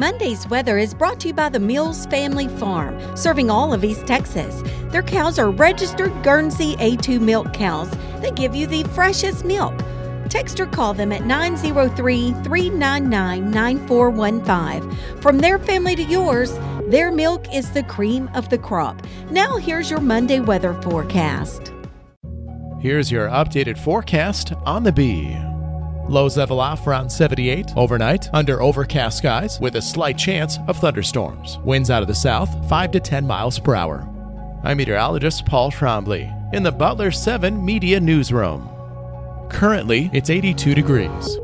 Monday's weather is brought to you by the Mills Family Farm, serving all of East Texas. Their cows are registered Guernsey A2 milk cows. They give you the freshest milk. Text or call them at 903-399-9415. From their family to yours, their milk is the cream of the crop. Now here's your Monday weather forecast. Here's your updated forecast on the Bee. Lows level off around 78 overnight under overcast skies with a slight chance of thunderstorms. Winds out of the south 5 to 10 miles per hour. I'm meteorologist Paul Trombley in the Butler 7 Media Newsroom. Currently, it's 82 degrees.